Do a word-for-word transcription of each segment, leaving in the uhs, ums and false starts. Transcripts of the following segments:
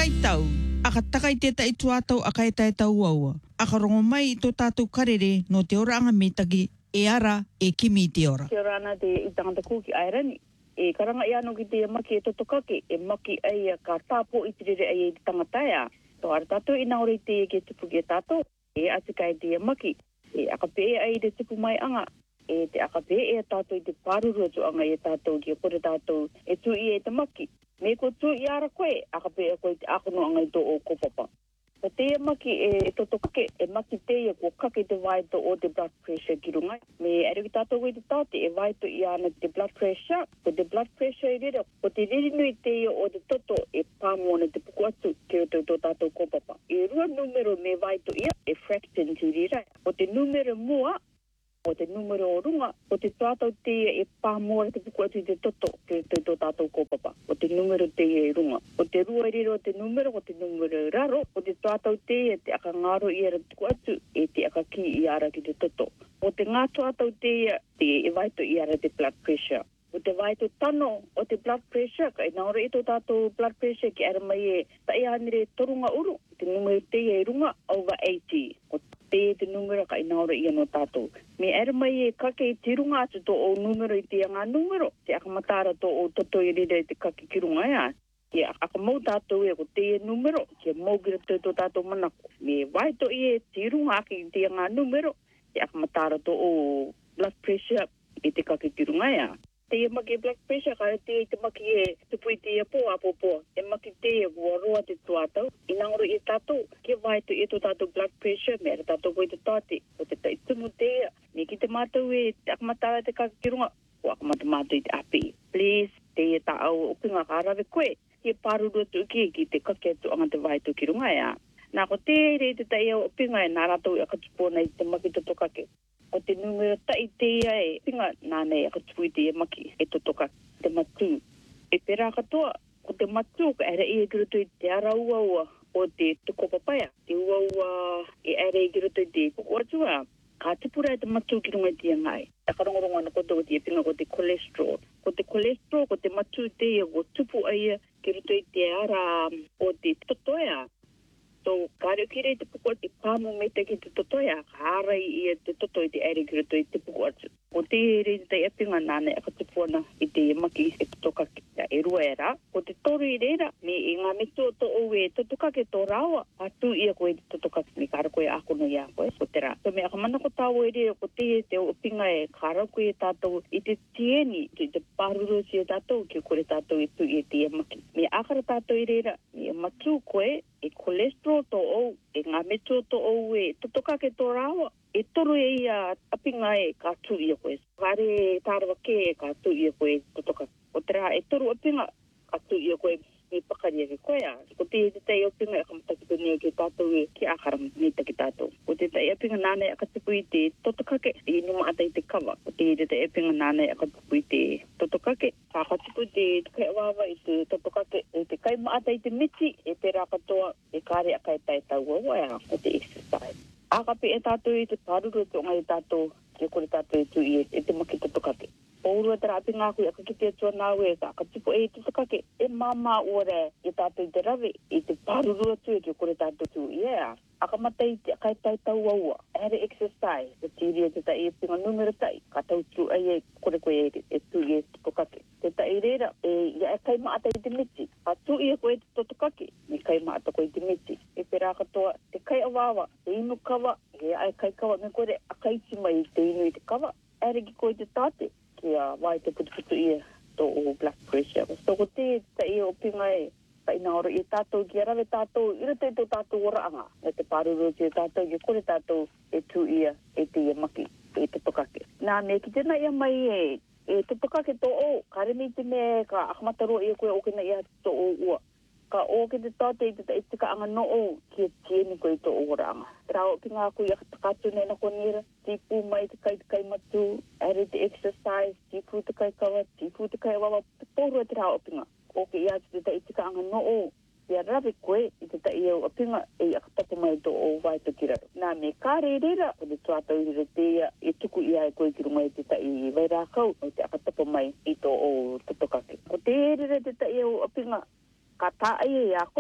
kai tau, aka takai te tai tuatau aka e tai tau aua. Aka rongo mai tō tātou karere no te ora anga metaki e ara e kimi te ora. Te ora ana te i tangata kūki airani. E karanga i anō ki te maki e totokake, e maki ai ka tāpō i te rere ai e te tangataia. Tō ara tātou i naore te e ke tupu ki e tātou, e atikai te maki. E aka pē ai te tupu mai anga, e te aka pē e tātou i te pārurua tu anga e tātou ki e kore tātou e tu i e te maki. Me ko tu i ara koe, aka pē e koe te akono anga i tō o kopapa. Ko te maki e totokake, e maki te e ko kake te waito o te blood pressure ki rungai. Me ere ki tātou i te tāte e waito i ana te blood pressure, ko te blood pressure i rira, ko te ririnui te e o te toto e pāmona te puku atu ki o tō tātou kopapa. E rua numero me waito ia e fraction ti rira. Ko te numero mua, o te numero o runga, o te tātou te e pāmora te puku atu te toto ki o tō tātou kopapa. O te numero te e runga. O te rua i rira o te numero, o te numero raro, o te tātou te e te aka ngaro i ara te puku atu e te aka ki i ara ki te toto. O te ngā tātou te te e waito i ara te blood pressure. O te waito tano o te blood pressure, ka i naore i tō tātou blood pressure ki ara mai e tai anire torunga uru. Te numero te e runga over eighty. O te te numero ka i naore i anō tātou. Me ara mai e kake i te runga atu tō o numero i te anga numero. Te aka matara tō o toto i rira i te kake ki runga ea. Te aka mau tātou e ko te e numero, ke mau gira tō tō tātou manako. Me waito i e te runga aki i te anga numero. Te aka matara tō o blood pressure i te kake ki runga ea. Te e maki blood pressure ka te e te maki e tupu i te e po a popo. E maki te e kua roa te tuatau. I nangoro i tātou, ke waito i tō tātou blood pressure, me ara tātou koe te tāte. O te tai tumu te e, me ki te mātou e te akamatara te kakirunga, o akamatamatou i te api. Please, te e tā au o pinga ka arawe koe, ke pāruru atu ki ki te kake atu anga te waito ki runga ea. Nā ko te re te tai au o pinga e nā rātou i akatupona i te maki totokake. O te numero tai te ia e pinga nānei akatupu i te e maki e totoka te matu. E pera katoa, ko te matu ka ere i e kirutu i te ara ua ua o te tukopapaya. Te ua ua e ere i kirutu i te puku atua. Ka tipura e te matu ki runga i te ngai. E karongorongo ana koto o te e pinga ko te cholesterol. Ko te cholesterol, ko te matu te ia ko tupu ai kirutu i te ara o te totoea. So, kāre kire i te puku atu, pāmu me te ki te totoia, ka harai i e te toto i te ere kirato i te puku atu. O te ere i te epinga nāne aka te puana i te maki e totoka ki e rua e rā. O te toru i reira, me i ngā metu o to o e totoka ke tō rāua, atu i a koe te totoka ki me kāra koe ākono i a koe, o te rā. So, me aka mana ko tāua i reira, ko te e te opinga e kāra koe e tātou i te tieni, i te pāruru si e tātou, ki kore tātou i tu i e te e maki. Me ākara tātou i reira, me matu koe, e cholesterol to o, e ngā metu to o e totoka ke tō rāua, e toru e ia apinga e ka tu i a koe. Whare tārawa ke e ka tu i a koe totoka. O te rā, e toru apinga ka tu i a koe me pakaria ke koe a. Ko te te tei apinga e kamataki tuni ke tātou e ki ākara mita ki tātou. Ko te tei apinga nāne e katipu i te totokake, e numa ata i te kawa. Ko te te tei apinga nāne e katipu i te totokake, ka katipu i te kai wawa i te totokake, e te kai maata i te miti, e te rā katoa, e kāre a kai tai tau wawa ea, ko te exercise. Akape e tātou i te pāruru te onga i tātou, ke kore tātou i tu i e te maki totokake. Pōrua te rāpi ngā kui aka ki te atua nāwe e ka katipu e totokake, e māmā ore i tātou i te rawe, i te pāruru atu e ke kore tātou tu i ea. Aka mata i te kai tai tau waua, ere exercise, e tiri e te tai e pinga numero tai, ka tau tu ai e kore koe e, e tu i e totokake. Te tai reira, e ia e kai maata i te miti, ka tu i e koe te totokake, me kai maata koe i te miti. E pera katoa, te kai awawa, te inu kawa, e ai kai kawa me kore a kai tima i te inu i te kawa, ere ki koe te tate, ki a wai te putuputu i e to o blood pressure. So ko te tai e o pinga e, ka ina oro i tātou ki arawe tātou, ira te tō tātou oraanga, e te pāruru ki tātou, ki kore tātou e tu ia, e te ia maki, e te tokake. Nā me ki tēnā ia mai e, e te tokake tō o, ka remi te me ka akamataro i a koe o kena ia tō o ua. Ka o ke te tāte i te ta itika anga no o, ki e tieni koe tō o oraanga. Rao ki ngā koe i aka takatu nei na konira, tipu mai te kai te kai matu, ere te exercise, tipu te kai kawa, tipu te kai wawa, te pōrua te rao pinga. O ke ia te ta itika anga no o, ia rawe koe i te ta i au apinga e akatapa mai tō o vai to kiraro. Nā me kāre reira, o te tuatau i re te ia, e tuku ia e koe ki runga i te ta i vai rākau, o te akatapa mai i tō o totokake. Ko te reira te ta i au apinga, ka tā ai e a koe,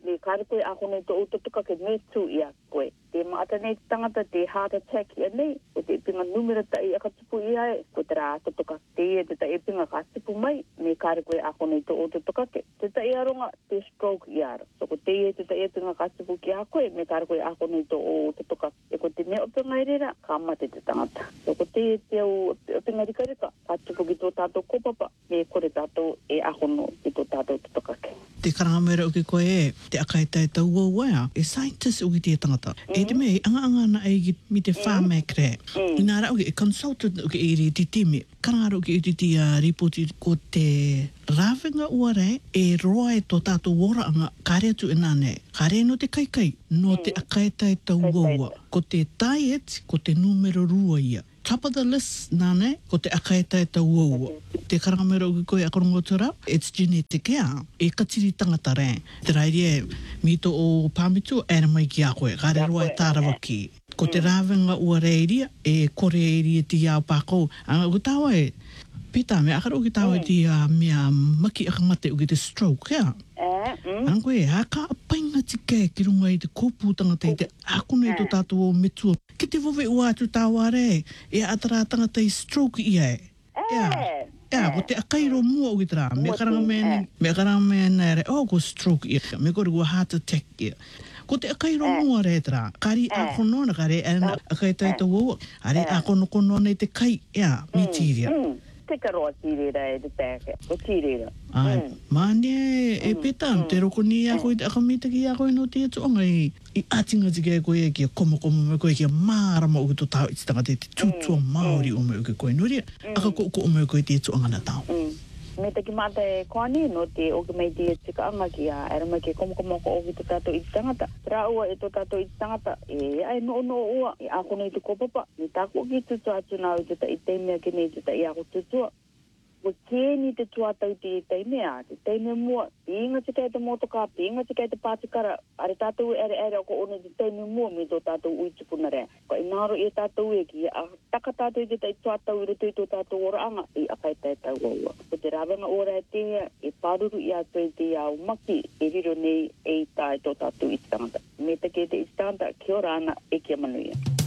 me kare koe ako nei to utotuka ke me tu ia koe. Te maata nei te tangata te heart attack ia nei, o te ipinga numera ta i akatupu ia e, ko te rā atotoka te e te ta ipinga katipu mai, me kare koe ako nei to utotuka ke. Te ta i aronga te stroke ia aro. So ko te e te ta ipinga katipu ki a koe, me kare koe ako nei to utotuka. E ko te mea opinga i rera, ka mate te tangata. So ko te e te au opinga rika rika, katipu ki tō tātou kopapa, me kore tātou e ako no ki tō tātou utotuka ke. Te karangamera o ke koe e, te akaitai tau uaua, e scientist o ki te tangata. Mm-hmm. E te mei, anga anga na e ki mi te whāmek re. Mm-hmm. I nāra o ke, e consultant o ke e ri ti timi. Karangara o ke e ti a ripoti ko te rāwinga ua re, e roa e tō tātou wora anga, kare atu e nāne. Kare no te kaikai, no te akaitai tau uaua. Ko te diet, ko te numero rua ia. Top of the list, nāne, ko te akaitai tau uaua. Te karangamera o ki koe akarongotura, it's genetic ea, e katiri tangata re. Te rairi e, mito o pāmitu, ere mai ki a koe, kare roa e tārawa ki. Ko te rāwenga ua reiria, e kore e ria ti au pākou. Anga ko tāua e, pita me akaro ki tāua e ti a mea maki akamate o ki te stroke, ea. Anga koe, haka apainga tike ki runga i te kōpū tangata i te akuna i tō tātou o metua. Ki te wowe ua atu tāua re, e atara tangata i stroke ia e. Ea, ea, ko te akairo mua o ki tara. Me karanga mea, me karanga mea nai re, oh, ko stroke ia. Me kore kua heart attack ia. Ko te akairo mua re tara. Kari akonona, kare ena akaitai tau ua. Are akonokonona i te kai, ea, mi tīria. Te karoa tīrera e te tēke, o tīrera. Ai, mane e peta, te roko ni a koe te akamita ki a koe no te atuanga i, i atinga tiki e koe ki a komo komo me koe ki a mārama o ki tō tau i te tanga te te tūtua Māori o me o ki koe nuri, aka ko ko o me o koe te atuanga na tau. Me te ki mata e koani no te o ki mei te tika anga ki a era mai ke komo komo ko o ki tō tātou i te tangata. Rā ua e tō tātou i te tangata, e ai no no ua, i ako nei te kopapa, ni tāko ki tutua atu nā i te ta i teimea ki nei te ta i ako tutua. Ko kēni te tuatau te teimea, te teimea mua, inga te kai te motoka, inga te kai te pātikara, are tātou ere ere o ko one te teimea mua me tō tātou uitupuna rea. Ko i nāro i tātou e ki, a taka tātou i te tai tuatau i retu i tō tātou ora anga, i akai tai tau ua. Ko te rawenga ora e tēhea, e pāruru i atu i te au maki, e riro nei e tai tō tātou i tangata. Me te ke te i tangata, kia ora ana, e kia manuia.